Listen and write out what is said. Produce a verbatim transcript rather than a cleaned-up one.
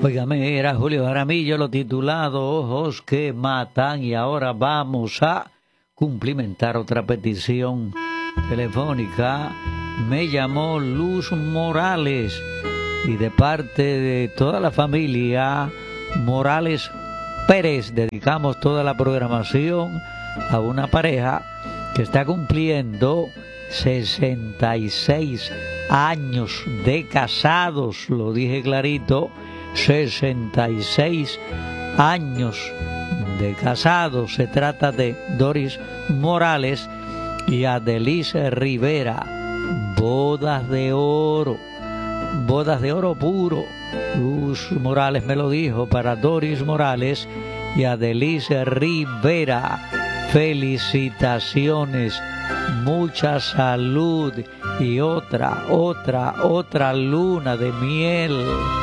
Óigame, era Julio Jaramillo, lo titulado Ojos que matan, y ahora vamos a cumplimentar otra petición telefónica. Me llamó Luz Morales y de parte de toda la familia Morales Pérez dedicamos toda la programación a una pareja que está cumpliendo sesenta y seis años de casados, lo dije clarito, sesenta y seis años de casados. Se trata de Doris Morales y Adelice Rivera. Bodas de oro, bodas de oro puro. Luz Morales me lo dijo para Doris Morales y Adelice Rivera. Felicitaciones, mucha salud y otra, otra, otra luna de miel.